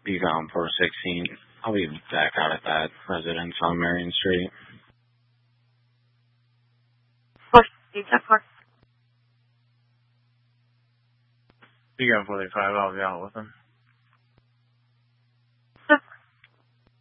Beacon 416. I'll be back out at that residence on Marion Street. 416, Beacon 435, I'll be out with him.